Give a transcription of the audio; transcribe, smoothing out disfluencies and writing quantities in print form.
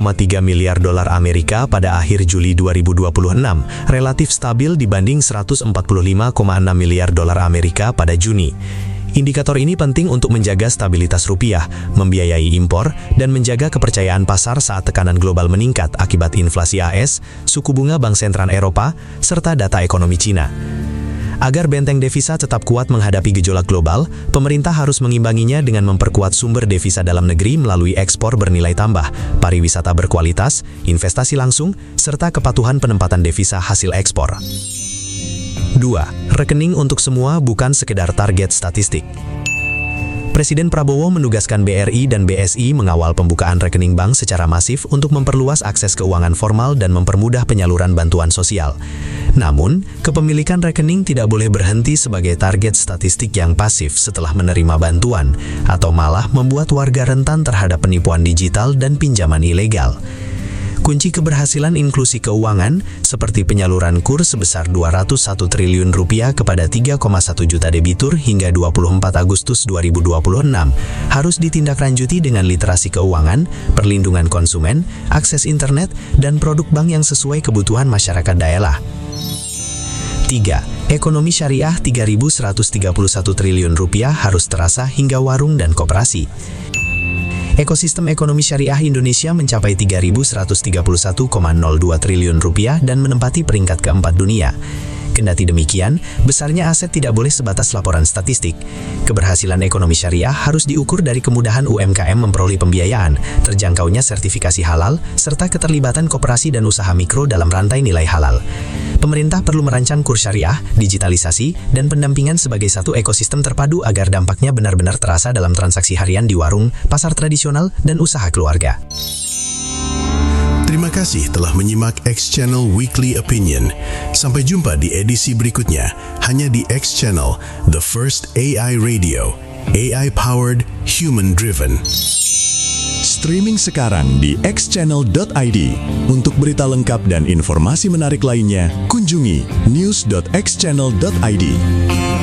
miliar dolar Amerika pada akhir Juli 2026, relatif stabil dibanding 145,6 miliar dolar Amerika pada Juni. Indikator ini penting untuk menjaga stabilitas rupiah, membiayai impor, dan menjaga kepercayaan pasar saat tekanan global meningkat akibat inflasi AS, suku bunga Bank Sentral Eropa, serta data ekonomi Cina. Agar benteng devisa tetap kuat menghadapi gejolak global, pemerintah harus mengimbanginya dengan memperkuat sumber devisa dalam negeri melalui ekspor bernilai tambah, pariwisata berkualitas, investasi langsung, serta kepatuhan penempatan devisa hasil ekspor. 2. Rekening untuk semua bukan sekedar target statistik. Presiden Prabowo menugaskan BRI dan BSI mengawal pembukaan rekening bank secara masif untuk memperluas akses keuangan formal dan mempermudah penyaluran bantuan sosial. Namun, kepemilikan rekening tidak boleh berhenti sebagai target statistik yang pasif setelah menerima bantuan, atau malah membuat warga rentan terhadap penipuan digital dan pinjaman ilegal. Kunci keberhasilan inklusi keuangan, seperti penyaluran KUR sebesar Rp201 triliun kepada 3,1 juta debitur hingga 24 Agustus 2026, harus ditindaklanjuti dengan literasi keuangan, perlindungan konsumen, akses internet, dan produk bank yang sesuai kebutuhan masyarakat daerah. 3. Ekonomi syariah Rp3.131 triliun harus terasa hingga warung dan koperasi. Ekosistem ekonomi syariah Indonesia mencapai Rp3.131,02 triliun dan menempati peringkat keempat dunia. Kendati demikian, besarnya aset tidak boleh sebatas laporan statistik. Keberhasilan ekonomi syariah harus diukur dari kemudahan UMKM memperoleh pembiayaan, terjangkaunya sertifikasi halal, serta keterlibatan koperasi dan usaha mikro dalam rantai nilai halal. Pemerintah perlu merancang KUR syariah, digitalisasi, dan pendampingan sebagai satu ekosistem terpadu agar dampaknya benar-benar terasa dalam transaksi harian di warung, pasar tradisional, dan usaha keluarga. Terima kasih telah menyimak X Channel Weekly Opinion. Sampai jumpa di edisi berikutnya, hanya di X Channel, the first AI radio, AI-powered, human-driven. Streaming sekarang di xchannel.id. Untuk berita lengkap dan informasi menarik lainnya, kunjungi news.xchannel.id.